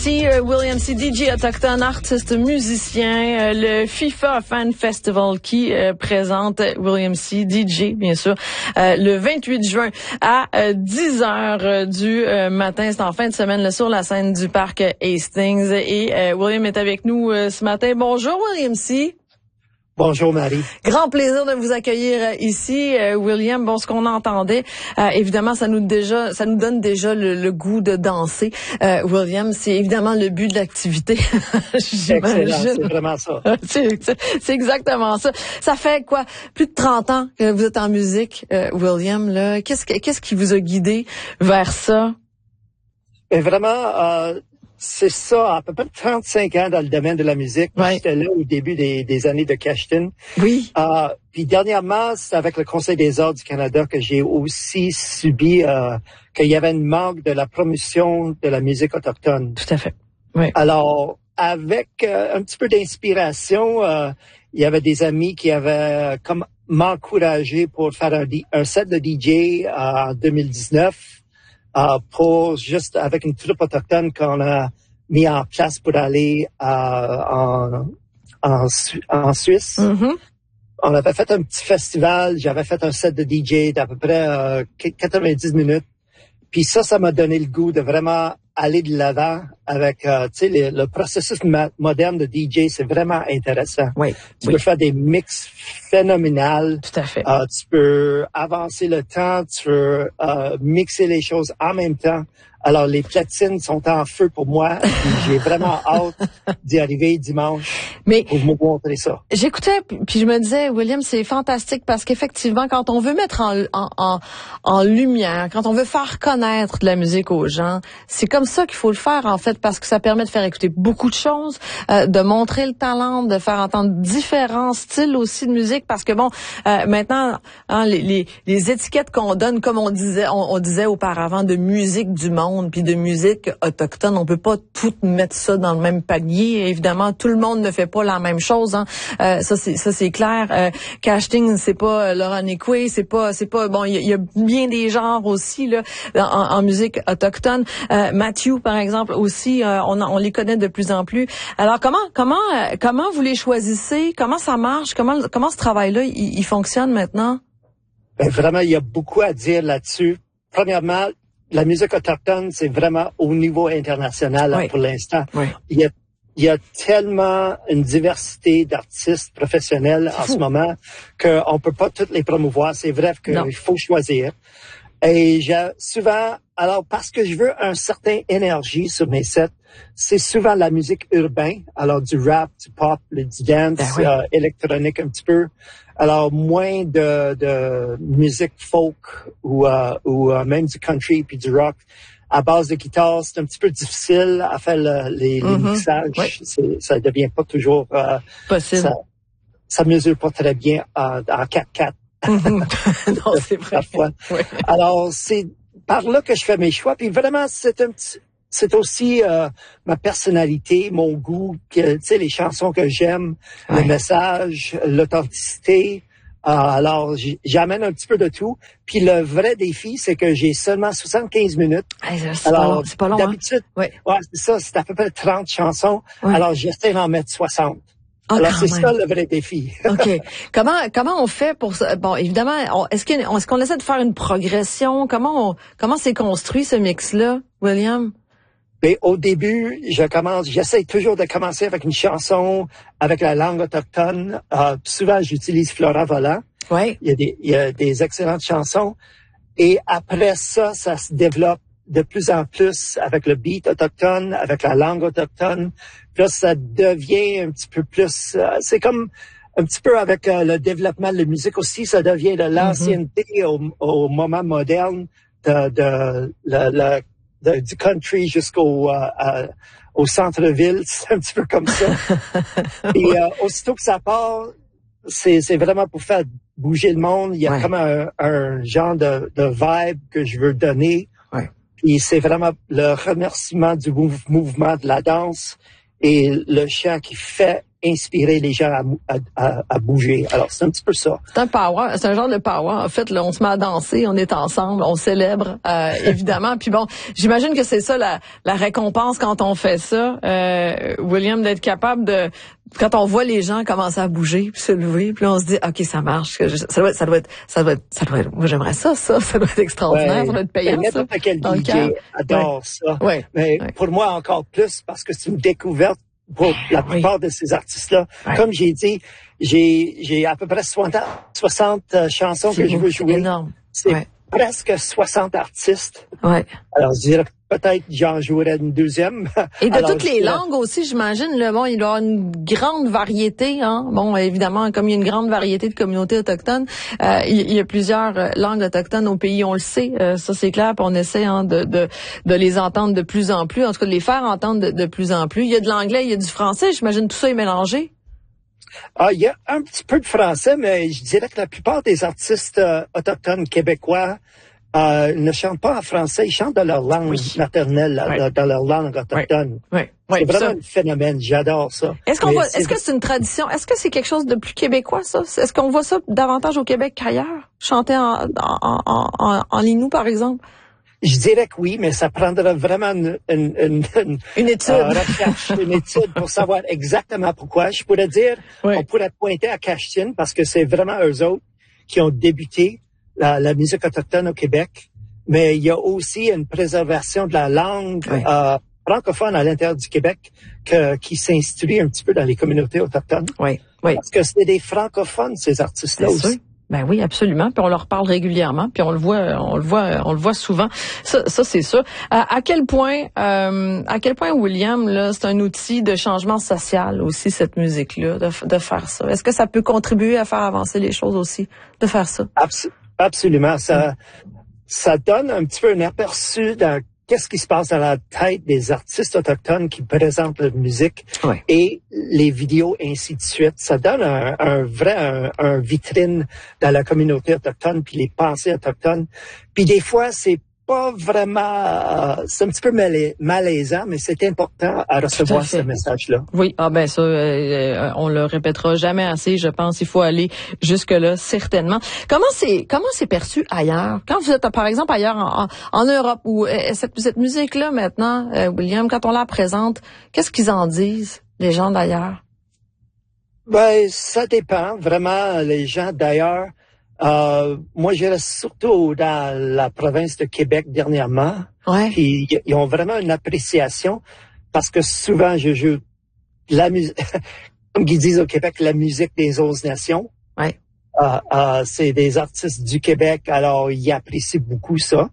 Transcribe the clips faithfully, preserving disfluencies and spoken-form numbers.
C, euh, William C, D J autochtone, artiste, musicien, euh, le FIFA Fan Festival qui euh, présente William C, D J, bien sûr, euh, le vingt-huit juin à euh, dix heures euh, du euh, matin. C'est en fin de semaine là, sur la scène du parc Hastings. Et euh, William est avec nous euh, ce matin. Bonjour, William C. Bonjour Marie. Grand plaisir de vous accueillir ici, euh, William. Bon, ce qu'on entendait, euh, évidemment, ça nous déjà, ça nous donne déjà le, le goût de danser. Euh, William, c'est évidemment le but de l'activité. Excellent, c'est vraiment ça. c'est, c'est exactement ça. Ça fait quoi, plus de trente ans que vous êtes en musique, euh, William. Là, qu'est-ce que, qu'est-ce qui vous a guidé vers ça? Et vraiment. Euh, C'est ça, à peu près trente-cinq ans dans le domaine de la musique. Ouais. J'étais là au début des, des années de Cashton. Oui. Euh, puis dernièrement, c'est avec le Conseil des arts du Canada que j'ai aussi subi euh, qu'il y avait une manque de la promotion de la musique autochtone. Tout à fait. Oui. Alors, avec euh, un petit peu d'inspiration, euh, il y avait des amis qui avaient comme m'encouragé pour faire un, un set de D J euh, en deux mille dix-neuf. Uh, pour juste avec une troupe autochtone qu'on a mis en place pour aller uh, en, en, en Suisse. Mm-hmm. On avait fait un petit festival, j'avais fait un set de D J d'à peu près uh, quatre-vingt-dix minutes. Puis ça, ça m'a donné le goût de vraiment aller de l'avant avec, uh, tu sais, le, le processus ma- moderne de D J, c'est vraiment intéressant. Oui. Tu oui. peux faire des mix phénoménales. Tout à fait. Uh, tu peux avancer le temps, tu peux uh, mixer les choses en même temps. Alors, les platines sont en feu pour moi. J'ai vraiment hâte d'y arriver dimanche Mais pour vous montrer ça. J'écoutais, puis je me disais, William, c'est fantastique parce qu'effectivement, quand on veut mettre en, en, en, en lumière, quand on veut faire connaître de la musique aux gens, c'est comme ça qu'il faut le faire, en fait, parce que ça permet de faire écouter beaucoup de choses, euh, de montrer le talent, de faire entendre différents styles aussi de musique, parce que bon, euh, maintenant, hein, les, les, les étiquettes qu'on donne, comme on disait, on, on disait auparavant, de musique du monde, puis de musique autochtone, on peut pas tout mettre ça dans le même panier. Évidemment, tout le monde ne fait pas la même chose. Hein. Euh, ça c'est ça c'est clair. Euh, Cashting, c'est pas euh, Laurent Nicoué, c'est pas c'est pas bon. Il y, y a bien des genres aussi là en, en musique autochtone. Euh, Matthew, par exemple, aussi, euh, on on les connaît de plus en plus. Alors comment comment euh, comment vous les choisissez? Comment ça marche? Comment comment ce travail-là il, il fonctionne maintenant? Ben, vraiment, il y a beaucoup à dire là-dessus. Premièrement, la musique autochtone, c'est vraiment au niveau international oui. pour l'instant. Oui. Il y a, il y a tellement une diversité d'artistes professionnels en fou. ce moment qu'on peut pas toutes les promouvoir. C'est vrai qu'il faut choisir. Et j'ai souvent, alors parce que je veux un certain énergie sur mes sets, c'est souvent la musique urbaine, alors du rap, du pop, du dance, ben oui. euh, électronique un petit peu. Alors moins de, de musique folk ou, euh, ou euh, même du country puis du rock à base de guitare. C'est un petit peu difficile à faire le, les, mm-hmm. les mixages. Oui. C'est, ça devient pas toujours euh, possible. Ça, ça mesure pas très bien euh, en quatre quatre. non, c'est vrai. Parfois. Oui. Alors, c'est par là que je fais mes choix. Puis vraiment, c'est un petit, c'est aussi euh, ma personnalité, mon goût, que, tu sais, les chansons que j'aime, ouais. le message, l'authenticité. Euh, alors, j'amène un petit peu de tout. Puis le vrai défi, c'est que j'ai seulement soixante-quinze minutes. Hey, c'est, alors, pas long, c'est pas long. D'habitude, hein? ouais. ouais, c'est ça, c'est à peu près trente chansons. Ouais. Alors, j'essaie d'en mettre soixante. Ah, alors, c'est même. ça le vrai défi. OK. Comment comment on fait pour ça? Bon, évidemment, on, est-ce, qu'il, est-ce qu'on essaie de faire une progression? Comment on, comment c'est construit ce mix-là, William? Mais au début, je commence, j'essaie toujours de commencer avec une chanson avec la langue autochtone. Euh, souvent, j'utilise Flora Volant. Oui. Il y a des, il y a des excellentes chansons. Et après ça, ça se développe de plus en plus avec le beat autochtone, avec la langue autochtone. Puis là, ça devient un petit peu plus, euh, c'est comme un petit peu avec euh, le développement de la musique aussi, ça devient de l'ancienneté mm-hmm. au, au moment moderne de, de, de, de, de du country jusqu'au euh, à, au centre-ville. C'est un petit peu comme ça. Et euh, aussitôt que ça part, c'est, c'est vraiment pour faire bouger le monde. Il y a ouais. comme un, un genre de, de vibe que je veux donner. Ouais. Et c'est vraiment le remerciement du mou- mouvement de la danse et le chant qui fait inspirer les gens à, à, à bouger. Alors, c'est un petit peu ça. C'est un power, c'est un genre de power. En fait, là, on se met à danser, on est ensemble, on célèbre, euh, évidemment. Puis bon, j'imagine que c'est ça la, la récompense quand on fait ça, euh, William, d'être capable de, quand on voit les gens commencer à bouger, puis se lever, puis là, on se dit, ok, ça marche. Ça doit être, ça doit être, ça doit être, ça doit être. Moi, j'aimerais ça, ça, ça doit être extraordinaire, ouais, ça doit être payant. N'importe quel D J adore ouais. ça. Ouais. Mais ouais. pour moi encore plus parce que c'est une découverte. Pour la plupart oui. de ces artistes-là. Ouais. Comme j'ai dit, j'ai, j'ai à peu près soixante, soixante euh, chansons c'est que beau, je veux jouer. C'est énorme. C'est ouais. presque soixante artistes. Ouais. Alors, je dirais peut-être j'en jouerais une deuxième. Et de Alors, toutes les langues aussi, j'imagine, le bon, il doit y avoir une grande variété, hein. Bon, évidemment, comme il y a une grande variété de communautés autochtones, euh, il, il y a plusieurs langues autochtones au pays, on le sait, euh, ça c'est clair, puis on essaie hein, de, de, de les entendre de plus en plus, en tout cas de les faire entendre de, de plus en plus. Il y a de l'anglais, il y a du français, j'imagine tout ça est mélangé. Ah, il y a un petit peu de français, mais je dirais que la plupart des artistes euh, autochtones québécois Euh, ils ne chantent pas en français, ils chantent dans leur langue oui. maternelle, oui. dans, dans leur langue autochtone. Oui. Oui. Oui. C'est vraiment ça. un phénomène, j'adore ça. Est-ce qu'on voit, est-ce que c'est une tradition? Est-ce que c'est quelque chose de plus québécois, ça? Est-ce qu'on voit ça davantage au Québec qu'ailleurs? Chanter en, en, en, en, en Innu, par exemple? Je dirais que oui, mais ça prendra vraiment une, une, une, une, une étude. Euh, recherche, une étude pour savoir exactement pourquoi. Je pourrais dire, oui. on pourrait pointer à Cashtine parce que c'est vraiment eux autres qui ont débuté La, la musique autochtone au Québec, mais il y a aussi une préservation de la langue oui. euh, francophone à l'intérieur du Québec que, qui s'instruit un petit peu dans les communautés autochtones. Oui, oui. Parce que c'est des francophones, ces artistes-là Bien aussi. Sûr. Ben oui, absolument. Puis on leur parle régulièrement, puis on le voit, on le voit, on le voit souvent. Ça, ça c'est sûr. À, à quel point, euh, à quel point William, là, c'est un outil de changement social aussi cette musique-là, de, de faire ça. Est-ce que ça peut contribuer à faire avancer les choses aussi, de faire ça? Absol- Absolument. Ça, ça donne un petit peu un aperçu de qu'est-ce qui se passe dans la tête des artistes autochtones qui présentent leur musique oui. et les vidéos, ainsi de suite. Ça donne un, un vrai un, un vitrine dans la communauté autochtone puis les pensées autochtones. Puis des fois, c'est pas vraiment... Euh, c'est un petit peu malais, malaisant, mais c'est important à recevoir à ce message-là. Oui, ah ben ça, euh, on le répétera jamais assez, je pense. Il faut aller jusque-là, certainement. Comment c'est comment c'est perçu ailleurs? Quand vous êtes, par exemple, ailleurs en, en, en Europe, où euh, cette, cette musique-là, maintenant, euh, William, quand on la présente, qu'est-ce qu'ils en disent, les gens d'ailleurs? Ben, ça dépend. Vraiment, les gens d'ailleurs... Euh, moi, je reste surtout dans la province de Québec dernièrement. Ouais. Puis ils ont vraiment une appréciation parce que souvent je joue la musique, comme ils disent au Québec, la musique des autres nations. Ouais. Euh, euh, c'est des artistes du Québec, alors ils apprécient beaucoup ça.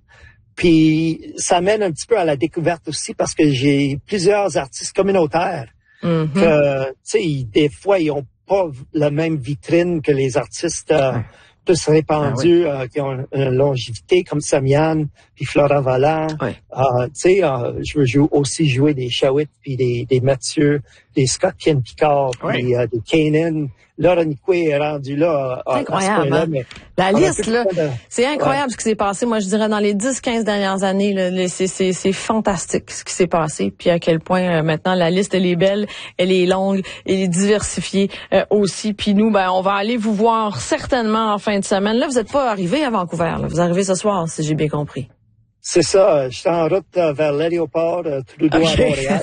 Puis ça mène un petit peu à la découverte aussi parce que j'ai plusieurs artistes communautaires mm-hmm. que, tu sais, des fois ils ont pas la même vitrine que les artistes. Euh, ouais. plus répandus, ah oui. euh, qui ont une longévité, comme Samian, puis Flora Vallant. Oui. Euh, tu sais, euh, je veux jouer, aussi jouer des Shawit, puis des, des Mathieu, des Scott Ken Picard, oui. puis euh, des Kanan. Laura Nicoué est rendu là. C'est incroyable. Hein? Mais la liste, là, de... c'est incroyable ouais. ce qui s'est passé. Moi, je dirais dans les dix quinze dernières années, là, c'est, c'est, c'est fantastique ce qui s'est passé. Puis à quel point euh, maintenant la liste, elle est belle, elle est longue, elle est diversifiée euh, aussi. Puis nous, ben, on va aller vous voir certainement en fin de semaine. Là, vous n'êtes pas arrivé à Vancouver. Là. Vous arrivez ce soir, si j'ai bien compris. C'est ça. Je suis en route euh, vers l'aéroport, euh, tout le droit okay. à Montréal.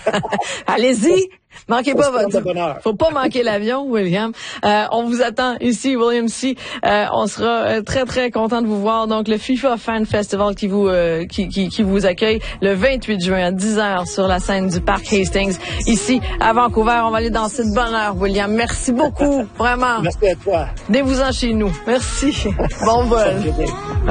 Allez-y. Manquez pas votre... Faut pas manquer l'avion, William. Euh, on vous attend ici, William C. Euh, on sera euh, très, très content de vous voir. Donc, le FIFA Fan Festival qui vous euh, qui, qui, qui vous accueille le vingt-huit juin à dix heures sur la scène du Parc Hastings, ici à Vancouver. On va aller danser de bonne heure, William. Merci beaucoup, vraiment. Merci à toi. Dès-vous-en chez nous. Merci. Bon vol.